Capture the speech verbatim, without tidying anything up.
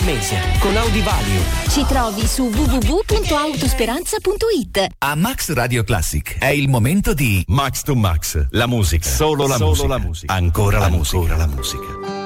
mese con Audi Value. Ci trovi su w w w punto autosperanza punto i t. A Max Radio Classic è il momento di Max to Max, la musica, solo la, solo musica. la musica, ancora la musica, ancora la musica.